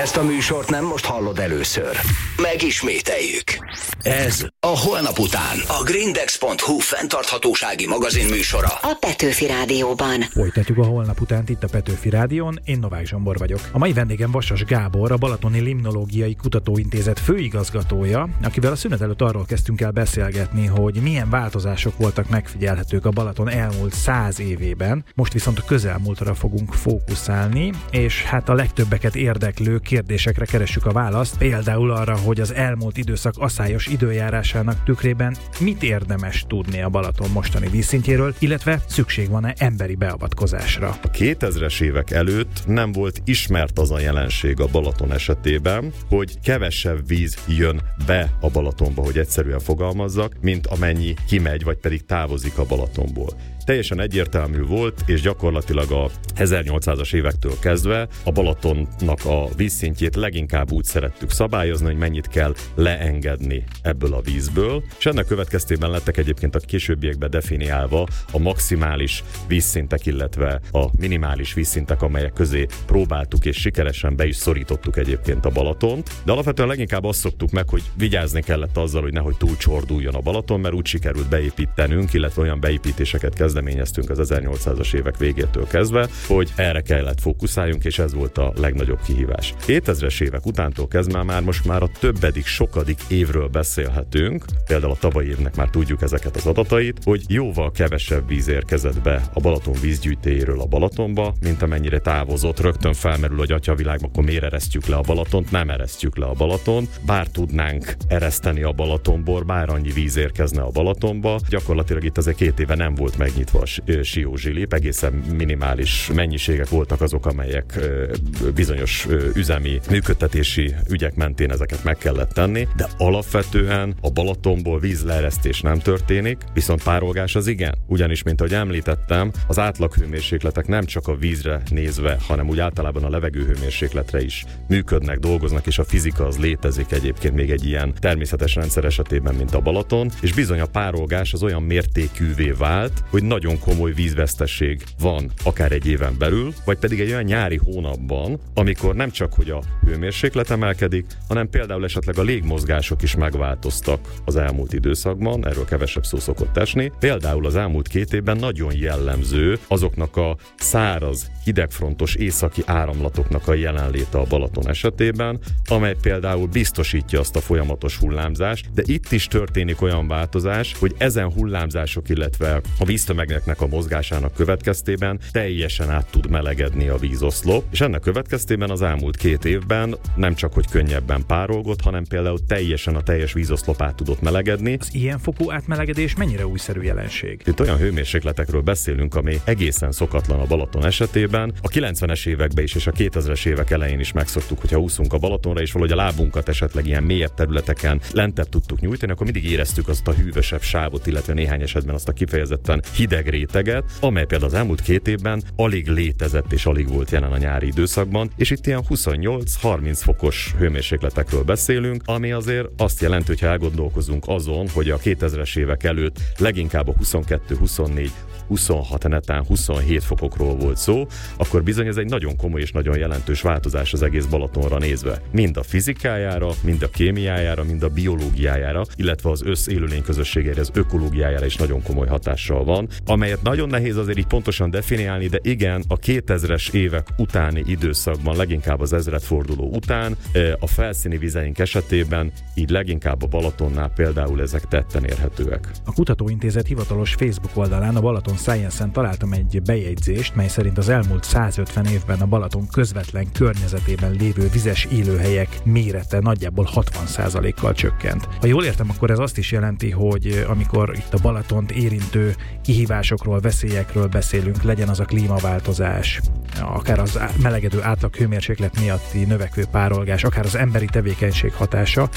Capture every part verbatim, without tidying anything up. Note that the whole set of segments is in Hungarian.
Ezt a műsort nem most hallod először. Megismételjük. Ez a Holnap után. A Grindex pont hu fenntarthatósági magazin műsora. A Petőfi Rádióban. Folytatjuk a Holnap utánt itt a Petőfi Rádión. Én Novák Zsombor vagyok. A mai vendégem Vasas Gábor, a Balatoni Limnológiai Kutatóintézet főigazgatója, akivel a szünet előtt arról kezdtünk el beszélgetni, hogy milyen változások voltak megfigyelhetők a Balaton elmúlt száz évében. Most viszont a közelmúltra fogunk fókuszálni, és hát a legtöbbeket érdeklő kérdésekre keressük a választ, például arra, hogy az elmúlt időszak aszályos időjárásának tükrében mit érdemes tudni a Balaton mostani vízszintjéről, illetve szükség van-e emberi beavatkozásra. A kétezres évek előtt nem volt ismert az a jelenség a Balaton esetében, hogy kevesebb víz jön be a Balatonba, hogy egyszerűen fogalmazzak, mint amennyi kimegy, vagy pedig távozik a Balatonból. Teljesen egyértelmű volt, és gyakorlatilag a ezernyolcszázas évektől kezdve a Balatonnak a vízszintjét leginkább úgy szerettük szabályozni, hogy mennyit kell leengedni ebből a vízből, és ennek következtében lettek egyébként a későbbiekben definiálva a maximális vízszintek, illetve a minimális vízszintek, amelyek közé próbáltuk és sikeresen be is szorítottuk egyébként a Balatont, de alapvetően leginkább azt szoktuk meg, hogy vigyázni kellett azzal, hogy nehogy túl csorduljon a Balaton, mert úgy sikerült beépítenünk, illetve olyan beépítéseket kezdeményeztünk az ezernyolcszázas évek végétől kezdve, hogy erre kellett fókuszáljunk, és ez volt a legnagyobb kihívás. kétezres évek utántól kezdve már most már a többedik, sokadik évről beszélhetünk, például a tavalyi évnek már tudjuk ezeket az adatait, hogy jóval kevesebb víz érkezett be a Balaton vízgyűjtéjéről a Balatonba, mint amennyire távozott. Rögtön felmerül, hogy atyavilágban, akkor miért eresztjük le a Balatont? Nem eresztjük le a Balatont, bár tudnánk ereszteni a Balatonból, bár annyi víz érkezne a Balatonba. Gyakorlatilag itt azért két éve nem volt megnyitva a siózsilip, egészen minimális mennyiségek voltak azok, amelyek bizonyos üzemi működtetési ügyek mentén ezeket meg kellett tenni, de alapvetően a Balatonból vízleeresztés nem történik, viszont párolgás az igen. Ugyanis, mint ahogy említettem, az átlaghőmérsékletek nem csak a vízre nézve, hanem úgy általában a levegőhőmérsékletre is működnek, dolgoznak, és a fizika az létezik egyébként még egy ilyen természetes rendszer esetében, mint a Balaton, és bizony a párolgás az olyan mértékűvé vált, hogy nagyon komoly vízvesztesség van akár egy éven belül, vagy pedig egy olyan nyári hónapban, amikor nem csak hogy a hőmérséklet emelkedik, hanem például esetleg a légmozgások is megváltoztak az elmúlt időszakban, erről kevesebb szó szokott esni. Például az elmúlt két évben nagyon jellemző azoknak a száraz, hidegfrontos északi áramlatoknak a jelenléte a Balaton esetében, amely például biztosítja azt a folyamatos hullámzást, de itt is történik olyan változás, hogy ezen hullámzások, illetve a víztömegeknek a mozgásának következtében teljesen át tud melegedni a vízoszlop, és ennek következtében az elmúlt két évben nem csak hogy könnyebben párolgott, hanem például teljesen a teljes vízoszlop át tudott melegedni. Az ilyen fokú átmelegedés mennyire újszerű jelenség? Itt olyan hőmérsékletekről beszélünk, ami egészen szokatlan a Balaton esetében. A kilencvenes években is és a kétezres évek elején is megszoktuk, hogyha úszunk a Balatonra, és valahogy a lábunkat esetleg ilyen mélyebb területeken lentebb tudtuk nyújtani, akkor mindig éreztük azt a hűvösebb sávot, illetve néhány esetben azt a kifejezetten hideg réteget, amely például az elmúlt két évben alig létezett és alig volt jelen a nyári időszakban, és itt ilyen huszonnyolc-harminc fokos hőmérsékletekről beszélünk, ami azért azt jelenti, hogy ha elgondolkozunk azon, hogy a kétezres évek előtt leginkább a huszonkettő, huszonnégy, huszonhat, netán huszonhét fokokról volt szó, akkor bizony ez egy nagyon komoly és nagyon jelentős változás az egész Balatonra nézve. Mind a fizikájára, mind a kémiájára, mind a biológiájára, illetve az összélőlény közösségére, az ökológiájára is nagyon komoly hatással van, amelyet nagyon nehéz azért így pontosan definiálni, de igen, a kétezres évek utáni időszakban, leginkább az ezredforduló után, a felszíni vizeink esetében, így leginkább a Balatonnál például ezek tetten érhetőek. A Kutatóintézet hivatalos Facebook oldalán, a Balaton Science-en találtam egy bejegyzést, mely szerint az elmúlt százötven évben a Balaton közvetlen környezetében lévő vizes élőhelyek mérete nagyjából hatvan százalékkal csökkent. Ha jól értem, akkor ez azt is jelenti, hogy amikor itt a Balatont érintő kihívásokról, veszélyekről beszélünk, legyen az a klímaváltozás, akár az melegedő átlag hőmérséklet miatti növekvő párolgás, akár az emberi tevékenység hatása,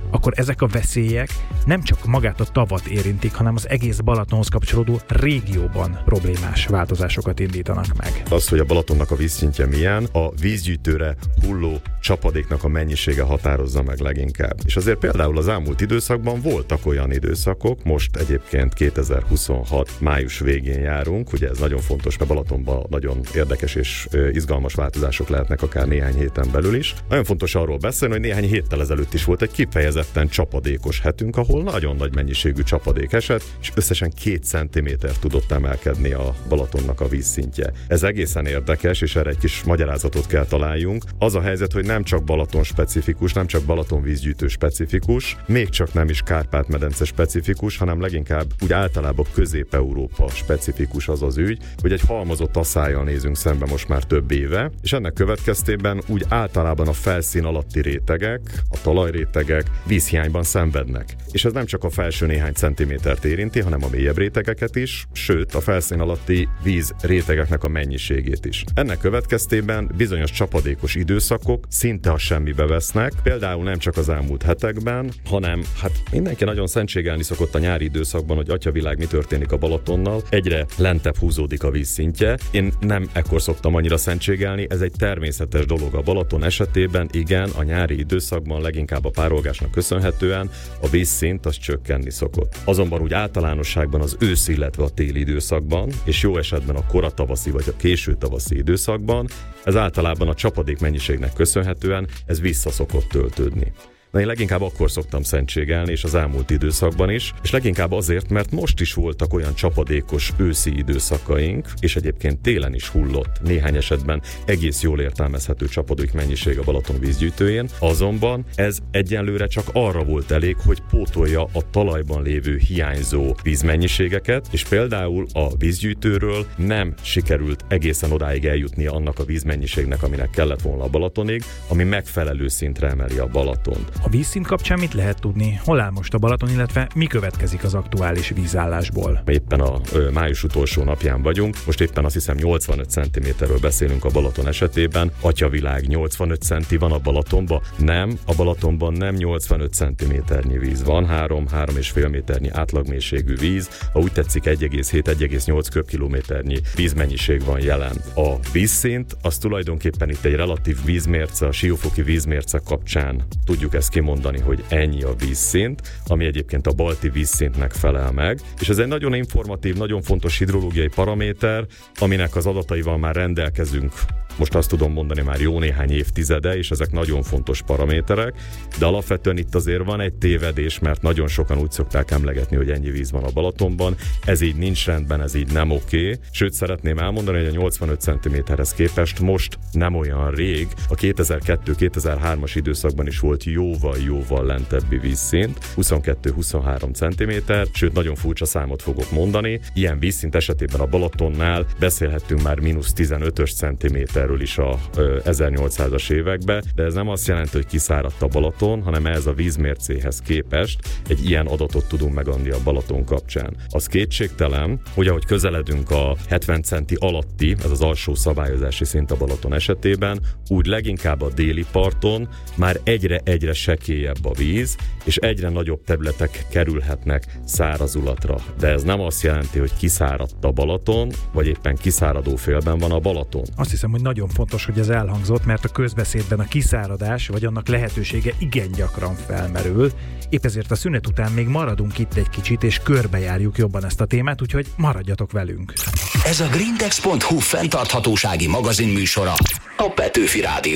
akkor ezek a veszélyek nem csak magát a tavat érintik, hanem az egész Balatonhoz kapcsolódó régióban problémás változásokat indítanak meg. Az, hogy a Balatonnak a vízszintje milyen, a vízgyűjtőre hulló csapadéknak a mennyisége határozza meg leginkább. És azért például az elmúlt időszakban voltak olyan időszakok, most egyébként kétezer-huszonhat május végén járunk, ugye ez nagyon fontos, mert Balatonban nagyon érdekes és izgalmas változások lehetnek akár néhány héten belül is. Nagyon fontos arról beszélni, hogy néhány héttel ezelőtt is volt egy kifejezetten csapadékos hetünk, ahol nagyon nagy mennyiségű csapadék esett, és összesen két centiméter tudott emelkedni a Balatonnak a vízszintje. Ez egészen érdekes, és erre egy kis magyarázatot kell találjunk. Az a helyzet, hogy nem csak Balaton specifikus, nem csak Balaton vízgyűjtő specifikus, még csak nem is Kárpát-medence specifikus, hanem leginkább úgy általában Közép-Európa specifikus az az ügy, hogy egy halmozott asszályjal nézünk szembe most már több éve, és ennek következtében úgy általában a felszín alatti rétegek, a talajrétegek vízhiányban szenvednek. És ez nem csak a felső néhány centimétert érinti, hanem a mélyebb rétegeket is, sőt a felszín alatti víz rétegeknek a mennyiségét is. Ennek következtében bizonyos csapadékos időszakok szinte a semmibe vesznek, például nem csak az elmúlt hetekben, hanem hát mindenki nagyon szentségelni szokott a nyári időszakban, hogy atyavilág, mi történik a Balatonnal, egyre lentebb húzódik a vízszintje. Én nem ekkor szoktam annyira szentségelni, ez egy természetes dolog a Balaton esetében, igen, a nyári időszakban leginkább a párolgásnak köszönhetően a vízszint az csökkenni szokott. Azonban úgy általánosságban az ősz, illetve a téli időszakban, és jó esetben a koratavaszi vagy a késő tavaszi időszakban, ez általában a csapadék mennyiségnek köszönhetően ez vissza szokott töltődni. De én leginkább akkor szoktam szentségelni, és az elmúlt időszakban is, és leginkább azért, mert most is voltak olyan csapadékos őszi időszakaink, és egyébként télen is hullott néhány esetben egész jól értelmezhető csapadék mennyiség a Balaton vízgyűjtőjén, azonban ez egyenlőre csak arra volt elég, hogy pótolja a talajban lévő hiányzó vízmennyiségeket, és például a vízgyűjtőről nem sikerült egészen odáig eljutni annak a vízmennyiségnek, aminek kellett volna a Balatonig, ami megfelelő szintre emeli a Balatont. A vízszint kapcsán mit lehet tudni? Hol áll most a Balaton, illetve mi következik az aktuális vízállásból? Éppen a ö, május utolsó napján vagyunk, most éppen azt hiszem nyolcvanöt centiméterről beszélünk a Balaton esetében. Atyavilág, nyolcvanöt centi van a Balatonban? Nem, a Balatonban nem nyolcvanöt centiméternyi víz van, három-három és fél méternyi átlagmélységű víz, ha úgy tetszik egy egész hét - egy egész nyolc köbkilométernyi vízmennyiség van jelen. A vízszint az tulajdonképpen itt egy relatív vízmérce, a siófoki vízmérce kapcsán tudjuk ezt kimondani, hogy ennyi a vízszint, ami egyébként a balti vízszintnek felel meg, és ez egy nagyon informatív, nagyon fontos hidrológiai paraméter, aminek az adataival már rendelkezünk. Most azt tudom mondani már jó néhány évtizede, és ezek nagyon fontos paraméterek, de alapvetően itt azért van egy tévedés, mert nagyon sokan úgy szokták emlegetni, hogy ennyi víz van a Balatonban, ez így nincs rendben, ez így nem oké. Sőt, szeretném elmondani, hogy a nyolcvanöt centiméterhez képest most nem olyan rég, a kétezer-kettő - kétezer-hármas időszakban is volt jóval-jóval lentebbi vízszint, huszonkettő-huszonhárom centiméter, sőt, nagyon furcsa számot fogok mondani. Ilyen vízszint esetében a Balatonnál beszélhettünk már mínusz tizenötös centiméter is a ö, ezernyolcszázas években, de ez nem azt jelenti, hogy kiszáradt a Balaton, hanem ez a vízmércéhez képest egy ilyen adatot tudunk megadni a Balaton kapcsán. Az kétségtelen, hogy ahogy közeledünk a hetven centi alatti, ez az alsó szabályozási szint a Balaton esetében, úgy leginkább a déli parton már egyre-egyre sekélyebb a víz, és egyre nagyobb területek kerülhetnek szárazulatra. De ez nem azt jelenti, hogy kiszáradt a Balaton, vagy éppen kiszáradó félben van a Balaton. Azt hiszem, hogy nagyon fontos, hogy ez elhangzott, mert a közbeszédben a kiszáradás vagy annak lehetősége igen gyakran felmerül. Épp ezért a szünet után még maradunk itt egy kicsit, és körbejárjuk jobban ezt a témát, úgyhogy maradjatok velünk. Ez a grindex pont hu fenntarthatósági magazin műsora a Petőfi Rádió.